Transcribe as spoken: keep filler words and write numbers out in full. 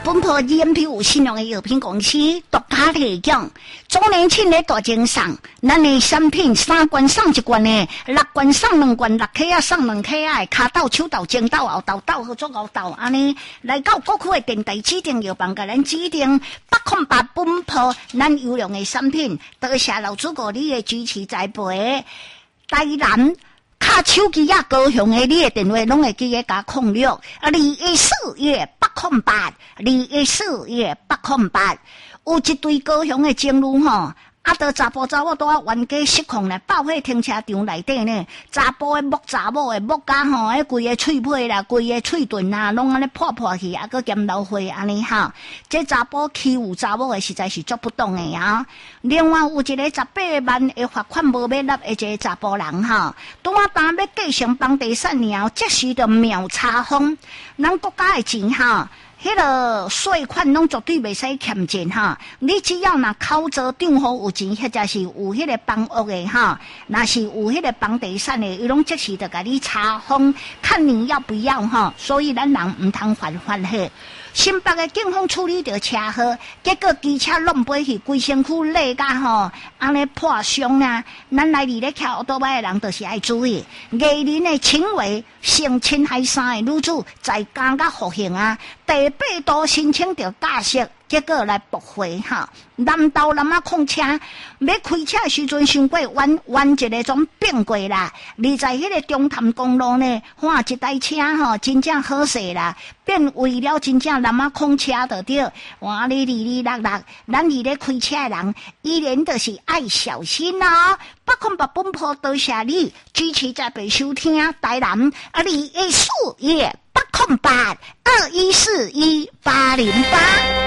本坡 G M P 有信用的药品公司独家提供，周年庆的大奖赏，咱的产品三罐送一罐的，六罐送两罐，六克啊送两克啊，骹斗、手斗、前斗、后斗、斗合作后斗，安尼来到各区的电台指定药房，甲咱指定八空八本坡，咱优良的产品，多谢老主顾你的支持栽培，台南。卡手机啊，高雄的你的电话拢会记得加控六，啊，二一四月八空八，二一四月八空八，有一对高雄的情侣吼。啊，都查甫查某拄啊冤家失控咧，报废停车场内底呢，查甫的木查某的木家吼，迄规个喙皮啦，规个喙唇啊，拢安尼破破去，啊，搁咸老花安尼哈。这查甫欺负查某的实在是足不懂的啊。另外有一个十八万的罚款无要纳的一个查甫人哈，拄啊当要继承房地产了，这时就秒查封，咱国家的钱哈。迄个税款拢绝对袂使欠钱哈！你只要若口座账户有钱，或者是有迄个房屋的哈，若是有迄个房地产的，伊拢即时就甲你查封，看你要不要哈。所以咱人毋通犯法嘿。新北的警方处理着车祸，结果机车弄飞去，规身躯勒甲吼，安尼破伤啊！咱来伫咧骑奥多摆的人，就是爱注意，艺人的行为性侵害三个女子，在监甲服刑啊！第八度申请着假释，结果来驳回哈。南道南啊控车，要开车的时阵伤过弯弯一个总变过啦。而在迄个中潭公路呢，换一台车吼，真正好势啦，变为了真正南啊控车就对。哇，你哩哩啦啦，咱伫咧开车的人，依然就是爱小心哦。八空八本坡多谢你支持在北收听台南二一四月八空八二一四一八零八。